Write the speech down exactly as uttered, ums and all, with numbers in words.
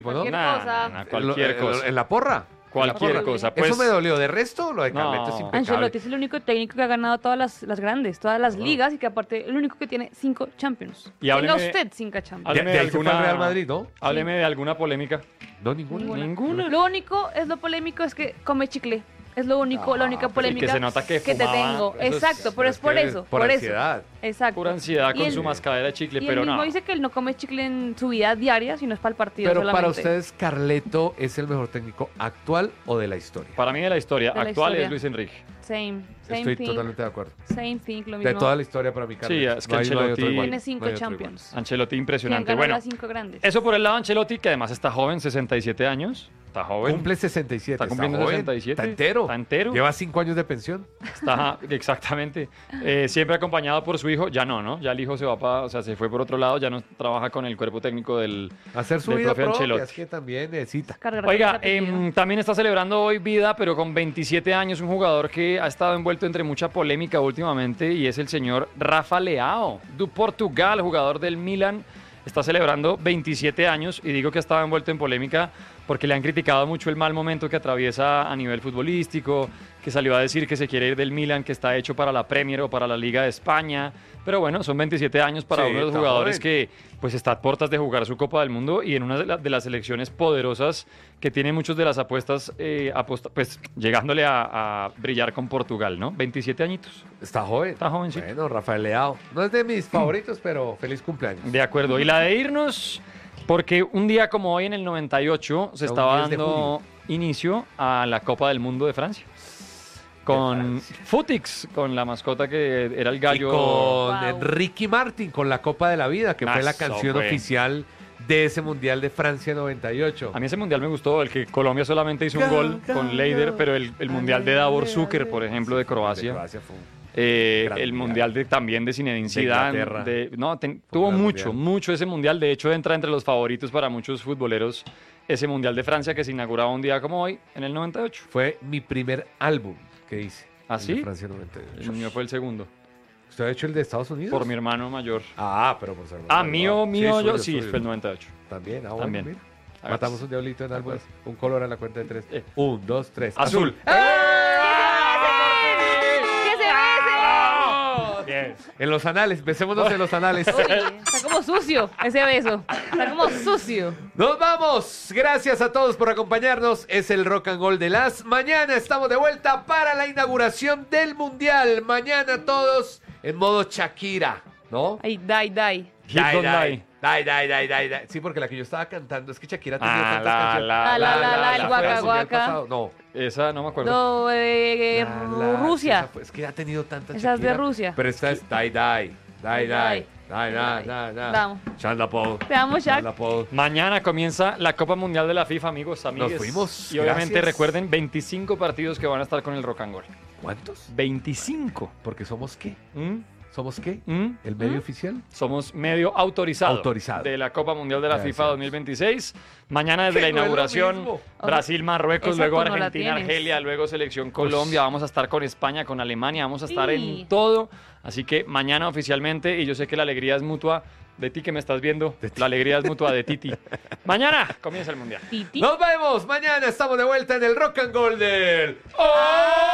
Cualquier Nah, cosa. nah, nah, cualquier Lo- cosa. En la porra. Cualquier En la porra. cosa. Pues, Eso me dolió. De resto, lo de No. Carleto es impecable. Ancelotti es el único técnico que ha ganado todas las, las grandes, todas las No. ligas y que aparte el único que tiene cinco Champions. Y Tenga hábleme- usted cinco Champions. De, Hábleme de de ahí se fue alguna- al Real Madrid, ¿no? hábleme de alguna polémica. No, ninguna. Ninguna. Ninguna. Lo único es lo polémico es que come chicle. Es lo único, la única Ah, pues, y polémica que se nota que te fumaba, tengo. eso es- Exacto, pero pero es es por que eso, por por, ansiedad. eso. Exacto. Pura ansiedad Y con él- su mascadera de chicle, Y pero él mismo no. dice que él no come chicle en su vida diaria, sino es para el partido Pero solamente. para ustedes, ¿Carleto es el mejor técnico actual o de la historia? Para mí de la historia De la actual historia. es Luis Enrique. Same, same Estoy thing, totalmente de acuerdo. same thing, lo De mismo. toda la historia para mí, Carleto. es que No hay- no hay otro Ancelotti- igual. Tiene cinco No hay otro Champions. Ancelotti ¿Quién impresionante. ganó Bueno, las cinco grandes? eso por el lado de Ancelotti, que además está joven, sesenta y siete años. Está igual. joven. Cumple sesenta y siete. Está cumpliendo joven, sesenta y siete. Está entero. Está entero. Lleva cinco años de pensión. Está, exactamente. Eh, siempre acompañado por su hijo. Ya no, ¿no? Ya el hijo se va para, o sea, se fue por otro lado, ya no trabaja con el cuerpo técnico del. Hacer su Del vida profe propia, Ancelotti. es que también necesita. Cargar con Oiga, ese apellido. em, también está celebrando hoy vida, pero con veintisiete años, un jugador que ha estado envuelto entre mucha polémica últimamente y es el señor Rafa Leao, de Portugal, jugador del Milan. Está celebrando veintisiete años y digo que ha estado envuelto en polémica porque le han criticado mucho el mal momento que atraviesa a nivel futbolístico, que salió a decir que se quiere ir del Milan, que está hecho para la Premier o para la Liga de España. Pero bueno, son veintisiete años para Sí, uno de los está jugadores joven. que pues está a puertas de jugar su Copa del Mundo y en una de, la- de las selecciones poderosas que tiene muchos de las apuestas, eh, aposta- pues llegándole a, a brillar con Portugal, ¿no? veintisiete añitos. Está joven. Está jovencito. Bueno, Rafael Leao. No es de mis favoritos, pero feliz cumpleaños. De acuerdo. Y la de irnos, porque un día como hoy en el noventa y ocho se sea, un estaba diez de dando julio. inicio a la Copa del Mundo de Francia. Con Francia. Futix, con la mascota que era el Y gallo. con Wow. Ricky Martin, con la Copa de la Vida, que fue la Eso canción fue. oficial de ese Mundial de Francia noventa y ocho. A mí ese mundial me gustó, el que Colombia solamente hizo un Go, gol go, con Leider, go. pero el, el mundial de Davor Zucker, por ejemplo, de Sí, Croacia. Croacia fue un- Eh, Gran el mundial. mundial de, también de Zinedine De Zidane. Inglaterra. de- no, ten- Un tuvo gran mucho, mundial. mucho ese mundial. De hecho, entra entre los favoritos para muchos futboleros ese mundial de Francia que se inauguraba un día como hoy, en el noventa y ocho. Fue mi primer álbum que hice. ¿Ah, el de sí? Francia noventa y ocho. El mío fue el segundo, ¿Usted ha hecho el de Estados Unidos? por mi hermano mayor. Ah, pero por ser Ah, mío, mío, yo suyo, sí, suyo. fue el noventa y ocho. También, ah, bueno, También. mira. Hágase. Matamos un diablito en álbumes. Un color a la cuenta de tres. Eh. Un, dos, tres. Azul. ¡Que se bese! Bien. En los anales, besémonos en los anales. Uy, está como sucio ese beso. Está como sucio. Nos vamos. Gracias a todos por acompañarnos. Es el Rock and Roll de las. Mañana estamos de vuelta para la inauguración del Mundial. Mañana todos en modo Shakira, ¿no? Ay, die, die. Hit don't lie. Dai, dai, dai, dai, dai. Sí, porque la que yo estaba cantando es que Shakira tenía Ah, tantas la, canciones. la, Ah, la, la, la, el fue guaca, el Mundial guaca. pasado. No. Esa no me acuerdo. No, eh, La, la, Rusia. esa fue- es que ha tenido tantas Esa es de Shakira. Rusia. Pero esta es Dai, dai. Dai, dai. Dai, dai, dai, dai. Vamos. Chandla Paul. Te amo, Shaq. Chandla Paul. Mañana comienza la Copa Mundial de la FIFA, amigos, amigos. fuimos, Y obviamente gracias. recuerden veinticinco partidos que van a estar con el Rock and Roll. ¿Cuántos? veinticinco. Porque somos qué? ¿Mm? ¿Somos qué? ¿Mm? ¿El medio oficial? Somos medio autorizado, Autorizado. de la Copa Mundial de la Gracias. FIFA dos mil veintiséis. Mañana desde la Que no es lo inauguración, mismo. Brasil, Marruecos, Esa luego tú no la Argentina, tienes. Argelia, luego Selección Colombia. Vamos a estar con España, con Alemania, vamos a estar Sí. en todo. Así que mañana oficialmente, y yo sé que la alegría es mutua de ti que me estás viendo, la alegría es mutua de Titi. Mañana comienza el Mundial. Titi. Nos vemos. Mañana estamos de vuelta en el Rock and Roll del... ¡Oh!